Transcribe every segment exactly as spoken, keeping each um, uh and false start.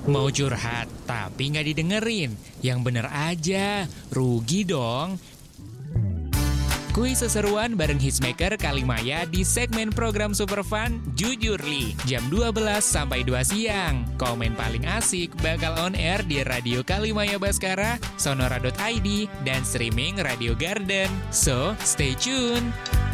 Mau curhat tapi nggak didengerin? Yang bener aja, rugi dong. Kuis seseruan bareng Hitsmaker Kalimaya di segmen program Super Fun Jujur Li jam dua belas sampai dua siang. Komen paling asik bakal on air di Radio Kalimaya Baskara, sonora dot i d, dan streaming Radio Garden. So, stay tune.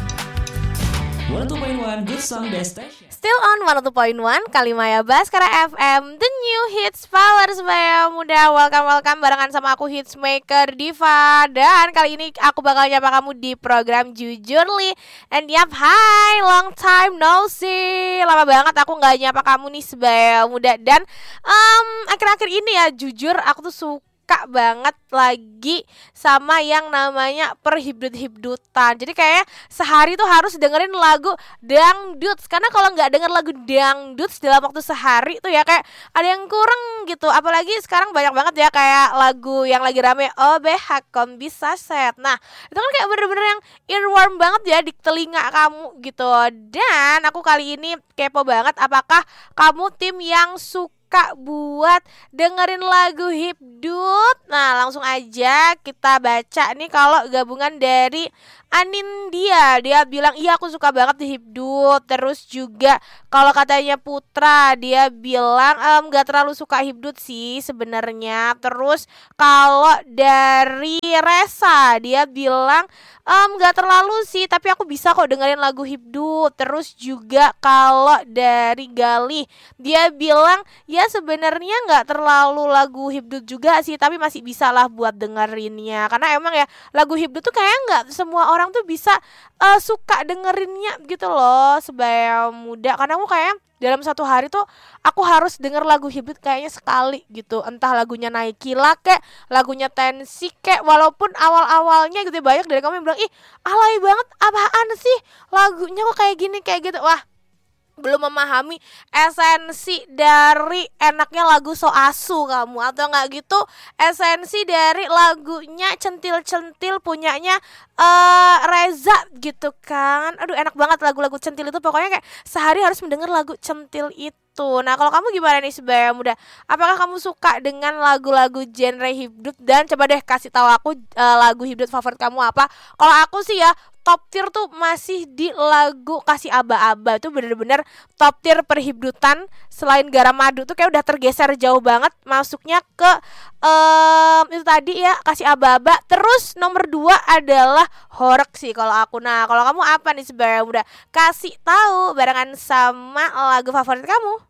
one oh two point one Good Song Best Station. Still on one oh two point one Kalimaya Baskara F M, the new hits power supaya muda. Welcome-welcome barengan sama aku Hitsmaker Diva. Dan kali ini aku bakal nyapa kamu di program Jujur Li. And yap, hi, long time no see. Lama banget aku gak nyapa kamu nih sebaya muda. Dan um, akhir-akhir ini ya, jujur aku tuh suka Suka banget lagi sama yang namanya perhibdut-hibdutan. Jadi kayak sehari tuh harus dengerin lagu dangduts. Karena kalau gak denger lagu dangduts dalam waktu sehari tuh ya kayak ada yang kurang gitu. Apalagi sekarang banyak banget ya kayak lagu yang lagi rame, O B H Kombi Saset. Nah itu kan kayak bener-bener yang earworm banget ya di telinga kamu gitu. Dan aku kali ini kepo banget, apakah kamu tim yang suka Kak buat dengerin lagu hibdut? Nah langsung aja kita baca nih kalau gabungan dari Anindya. Dia bilang iya aku suka banget di hibdut. Terus juga kalau katanya Putra, dia bilang ehm, gak terlalu suka hibdut sih sebenarnya. Terus kalau dari Resa, dia bilang ehm, gak terlalu sih, tapi aku bisa kok dengerin lagu hibdut. Terus juga kalau dari Galih, dia bilang ya sebenarnya gak terlalu lagu hibdut juga sih, tapi masih bisa lah buat dengerinnya. Karena emang ya lagu hibdut tuh kayak gak semua orang orang tuh bisa uh, suka dengerinnya gitu loh sebaya muda. Karena aku kayak dalam satu hari tuh aku harus denger lagu hibdut kayaknya sekali gitu. Entah lagunya Naikila kek, lagunya Tensi kek. Walaupun awal-awalnya gitu banyak dari kamu yang bilang, ih alay banget, apaan sih lagunya kok kayak gini kayak gitu. Wah, belum memahami esensi dari enaknya lagu So Asu kamu. Atau enggak gitu esensi dari lagunya Centil-Centil punyanya uh, Reza gitu kan. Aduh enak banget lagu-lagu Centil itu. Pokoknya kayak sehari harus mendengar lagu Centil itu. Nah kalau kamu gimana nih sebaya muda? Apakah kamu suka dengan lagu-lagu genre hibdut? Dan coba deh kasih tahu aku uh, lagu hibdut favorit kamu apa. Kalau aku sih ya top tier tuh masih di lagu Kasih Aba-Aba. Itu bener-bener top tier perhibdutan. Selain Garam Madu tuh kayak udah tergeser jauh banget. Masuknya ke um, itu tadi ya Kasih Aba-Aba. Terus nomor dua adalah Horek sih kalau aku. Nah kalau kamu apa nih sebaya muda? Kasih tahu barengan sama lagu favorit kamu.